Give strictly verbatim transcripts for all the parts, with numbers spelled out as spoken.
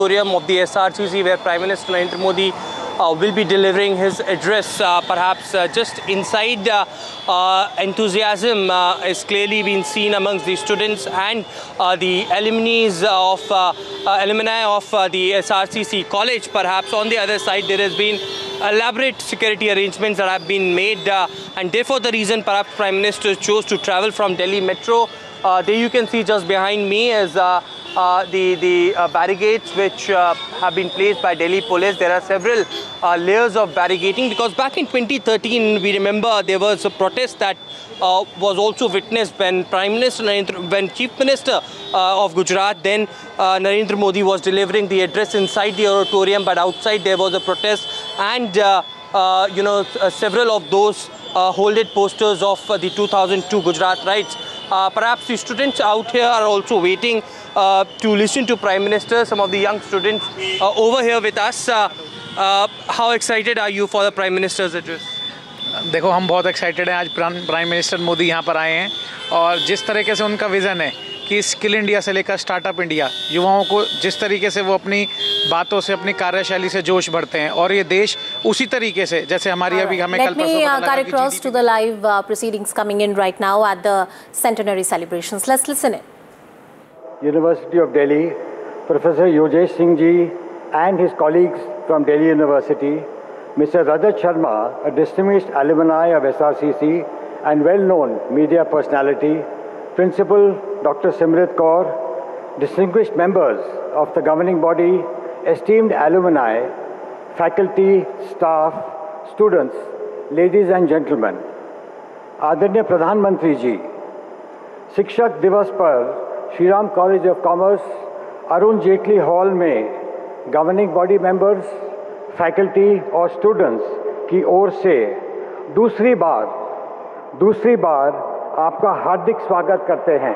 auditorium of the S R C C, where Prime Minister Narendra Modi uh, will be delivering his address. Uh, perhaps uh, just inside, uh, uh, enthusiasm uh, is clearly being seen amongst the students and uh, the alumni of uh, uh, alumni of uh, the S R C C college. Perhaps on the other side, there has been elaborate security arrangements that have been made, uh, and therefore the reason perhaps Prime Minister chose to travel from Delhi Metro. Uh, there you can see just behind me is uh, uh, the, the uh, barricades which uh, have been placed by Delhi police. There are several uh, layers of barricading, because back in twenty thirteen, we remember there was a protest that uh, was also witnessed when Prime Minister Narendra, when Chief Minister uh, of Gujarat, then uh, Narendra Modi, was delivering the address inside the auditorium, but outside there was a protest, and uh, uh, you know, uh, several of those uh, holded posters of uh, the two thousand two Gujarat rights. Uh, perhaps the students out here are also waiting uh, to listen to Prime Minister. Some of the young students uh, over here with us. Uh, uh, how excited are you for the Prime Minister's address? देखो, हम बहुत excited हैं। आज prime minister Modi यहाँ पर आए हैं और जिस तरीके से उनका विज़न है कि स्किल इंडिया से लेकर स्टार्टअप इंडिया, युवाओं को जिस तरीके से वो अपनी बातों से, अपनी कार्यशैली से जोश भरते हैं, और ये देश उसी तरीके से जैसे हमारी अभी हमें कल परसों पता लगा कि cut across to the live uh, proceedings coming in right now at the centenary celebrations. Let's listen in. University of Delhi, Professor Yogesh Singh ji and his colleagues from Delhi University, Mister Rajat Sharma, a distinguished alumni of S R C C and well-known media personality, Principal Doctor Simrit Kaur, distinguished members of the governing body, esteemed alumni, faculty, staff, students, ladies and gentlemen, आदरणीय प्रधानमंत्री जी, शिक्षक दिवस पर Shri Ram college of commerce, Arun Jaitley hall में governing body members, faculty और students की ओर से दूसरी बार दूसरी बार आपका हार्दिक स्वागत करते हैं।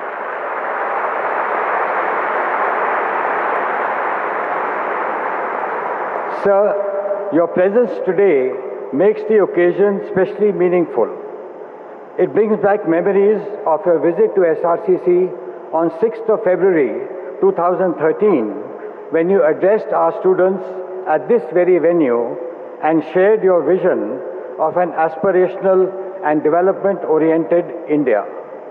Sir, your presence today makes the occasion specially meaningful. It brings back memories of your visit to S R C C on sixth of February two thousand thirteen, when you addressed our students at this very venue and shared your vision of an aspirational and development-oriented India.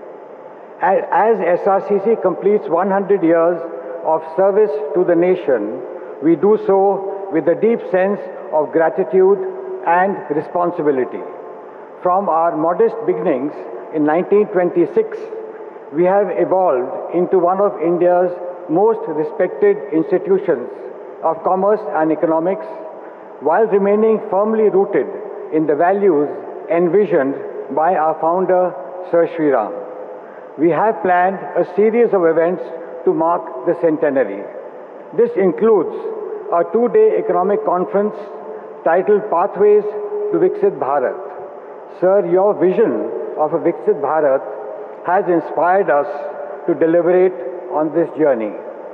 As S R C C completes one hundred years of service to the nation, we do so with a deep sense of gratitude and responsibility. From our modest beginnings in nineteen twenty-six, we have evolved into one of India's most respected institutions of commerce and economics, while remaining firmly rooted in the values envisioned by our founder, Sir Shri Ram. We have planned a series of events to mark the centenary. This includes a two-day economic conference titled Pathways to Viksit Bharat. Sir, your vision of a Viksit Bharat has inspired us to deliberate on this journey.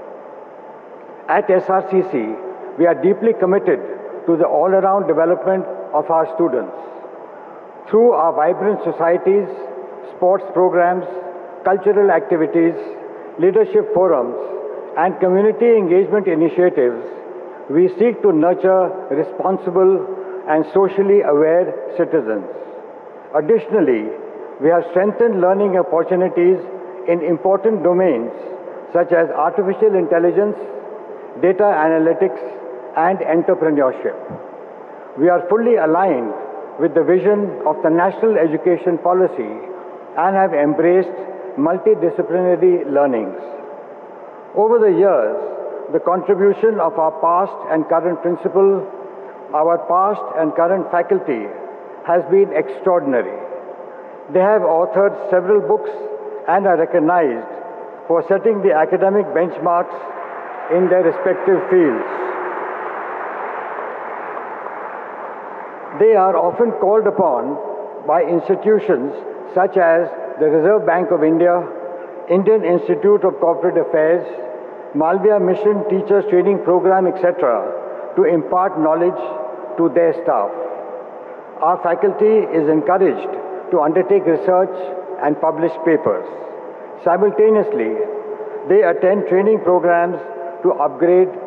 At S R C C, we are deeply committed to the all-around development of our students. Through our vibrant societies, sports programs, cultural activities, leadership forums, and community engagement initiatives, we seek to nurture responsible and socially aware citizens. Additionally, we have strengthened learning opportunities in important domains such as artificial intelligence, data analytics, and entrepreneurship. We are fully aligned with the vision of the National Education Policy and have embraced multidisciplinary learnings. Over the years, the contribution of our past and current principal, our past and current faculty has been extraordinary. They have authored several books and are recognized for setting the academic benchmarks in their respective fields. They are often called upon by institutions such as the Reserve Bank of India, Indian Institute of Corporate Affairs, Malviya Mission Teachers Training Program, et cetera, to impart knowledge to their staff. Our faculty is encouraged to undertake research and publish papers. Simultaneously, they attend training programs to upgrade